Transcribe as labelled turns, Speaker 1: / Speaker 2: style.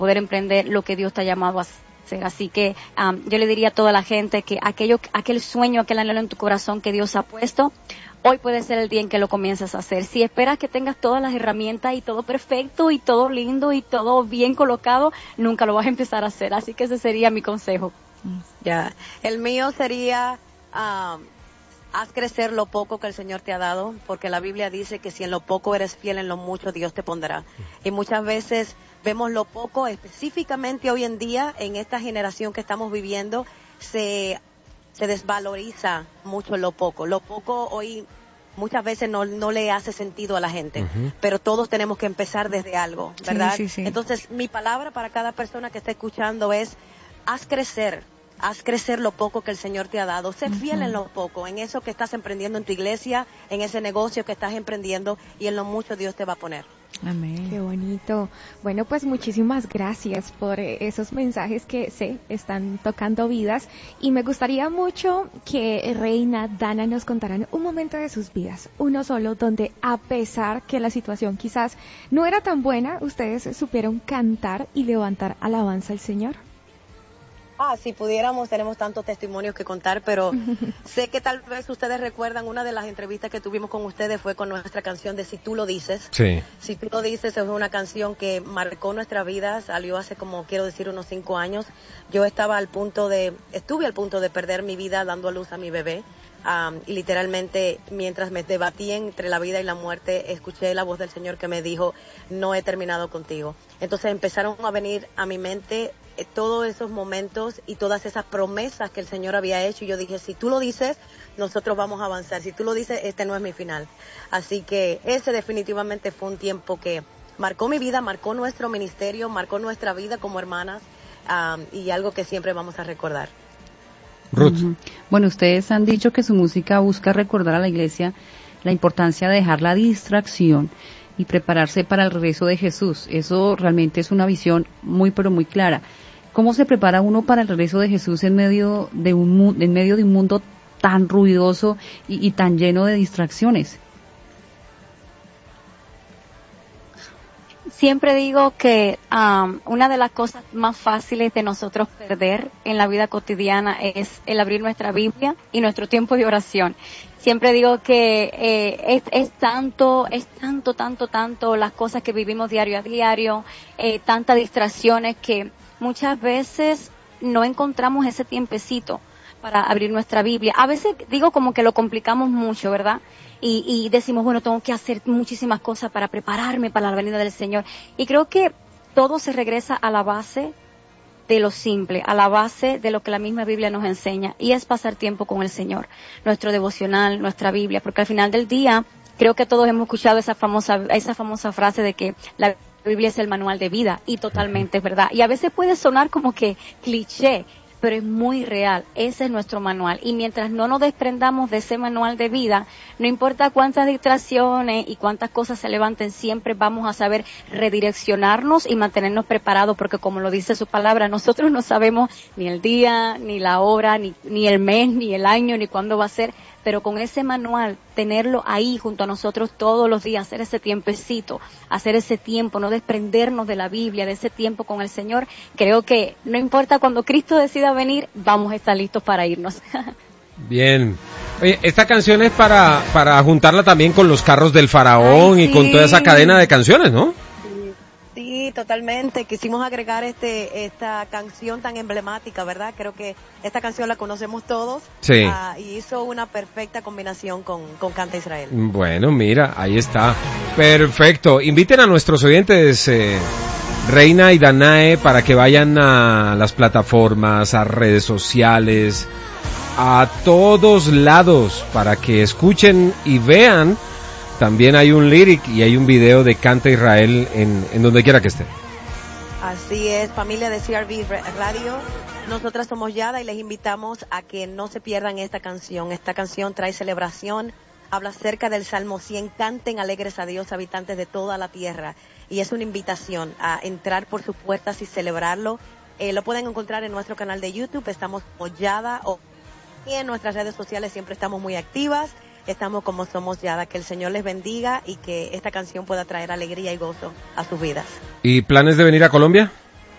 Speaker 1: poder emprender lo que Dios te ha llamado a hacer. Así que yo le diría a toda la gente que aquel sueño, aquel anhelo en tu corazón que Dios ha puesto, hoy puede ser el día en que lo comiences a hacer. Si esperas que tengas todas las herramientas y todo perfecto y todo lindo y todo bien colocado, nunca lo vas a empezar a hacer. Así que ese sería mi consejo.
Speaker 2: Ya, el mío sería, haz crecer lo poco que el Señor te ha dado, porque la Biblia dice que si en lo poco eres fiel, en lo mucho Dios te pondrá. Y muchas veces vemos lo poco, específicamente hoy en día, en esta generación que estamos viviendo, se desvaloriza mucho lo poco. Lo poco hoy muchas veces no le hace sentido a la gente, pero todos tenemos que empezar desde algo, ¿verdad?
Speaker 3: Sí, sí, sí.
Speaker 2: Entonces, mi palabra para cada persona que esté escuchando es, haz crecer lo poco que el Señor te ha dado. Sé fiel en lo poco, en eso que estás emprendiendo en tu iglesia, en ese negocio que estás emprendiendo, y en lo mucho Dios te va a poner.
Speaker 3: Amén.
Speaker 4: Qué bonito. Bueno, pues muchísimas gracias por esos mensajes que están tocando vidas, y me gustaría mucho que Reina, Dana nos contaran un momento de sus vidas, uno solo, donde a pesar que la situación quizás no era tan buena, ustedes supieron cantar y levantar alabanza al Señor.
Speaker 2: Si pudiéramos, tenemos tantos testimonios que contar, pero sé que tal vez ustedes recuerdan, una de las entrevistas que tuvimos con ustedes fue con nuestra canción de Si Tú Lo Dices.
Speaker 5: Sí.
Speaker 2: Si Tú Lo Dices es una canción que marcó nuestra vida, salió hace como, quiero decir, unos 5 años. Yo estuve al punto de perder mi vida dando a luz a mi bebé. Y literalmente, mientras me debatí entre la vida y la muerte, escuché la voz del Señor que me dijo, no he terminado contigo. Entonces empezaron a venir a mi mente todos esos momentos y todas esas promesas que el Señor había hecho, y yo dije, si tú lo dices, nosotros vamos a avanzar. Si tú lo dices, este no es mi final. Así que ese definitivamente fue un tiempo que marcó mi vida, marcó nuestro ministerio, marcó nuestra vida como hermanas, y algo que siempre vamos a recordar.
Speaker 5: Ruth.
Speaker 6: Bueno, ustedes han dicho que su música busca recordar a la iglesia la importancia de dejar la distracción y prepararse para el regreso de Jesús. Eso realmente es una visión muy, pero muy clara. ¿Cómo se prepara uno para el regreso de Jesús en medio de un mundo tan ruidoso y tan lleno de distracciones?
Speaker 1: Siempre digo que una de las cosas más fáciles de nosotros perder en la vida cotidiana es el abrir nuestra Biblia y nuestro tiempo de oración. Siempre digo que es tanto las cosas que vivimos diario a diario, tantas distracciones, que muchas veces no encontramos ese tiempecito para abrir nuestra Biblia. A veces digo como que lo complicamos mucho, ¿verdad? Y decimos, bueno, tengo que hacer muchísimas cosas para prepararme para la venida del Señor. Y creo que todo se regresa a la base de lo simple, a la base de lo que la misma Biblia nos enseña, y es pasar tiempo con el Señor, nuestro devocional, nuestra Biblia, porque al final del día creo que todos hemos escuchado esa famosa frase de que la Biblia es el manual de vida, y totalmente es verdad. Y a veces puede sonar como que cliché, pero es muy real. Ese es nuestro manual, y mientras no nos desprendamos de ese manual de vida, no importa cuántas distracciones y cuántas cosas se levanten, siempre vamos a saber redireccionarnos y mantenernos preparados, porque como lo dice su palabra, nosotros no sabemos ni el día, ni la hora, ni el mes, ni el año, ni cuándo va a ser, pero con ese manual, tenerlo ahí junto a nosotros todos los días, hacer ese tiempecito, hacer ese tiempo, no desprendernos de la Biblia, de ese tiempo con el Señor, creo que no importa cuando Cristo decida venir, vamos a estar listos para irnos.
Speaker 5: Bien. Oye, esta canción es para juntarla también con los carros del faraón.
Speaker 2: Ay,
Speaker 5: y con toda esa cadena de canciones, ¿no?
Speaker 2: Sí, totalmente. Quisimos agregar esta canción tan emblemática, ¿verdad? Creo que esta canción la conocemos todos.
Speaker 5: Sí.
Speaker 2: Y hizo una perfecta combinación con Canta Israel.
Speaker 5: Bueno, mira, ahí está. Perfecto. Inviten a nuestros oyentes, Reina y Danae, para que vayan a las plataformas, a redes sociales, a todos lados, para que escuchen y vean. También hay un lyric y hay un video de Canta Israel en donde quiera que esté.
Speaker 2: Así es, familia de CRV Radio. Nosotras somos Yada y les invitamos a que no se pierdan esta canción. Esta canción trae celebración, habla acerca del Salmo 100. Canten alegres a Dios, habitantes de toda la tierra. Y es una invitación a entrar por sus puertas y celebrarlo. Lo pueden encontrar en nuestro canal de YouTube. Estamos como Yada, y en nuestras redes sociales siempre estamos muy activas. Estamos como Somos Yada. Que el Señor les bendiga y que esta canción pueda traer alegría y gozo a sus vidas.
Speaker 5: ¿Y planes de venir a Colombia?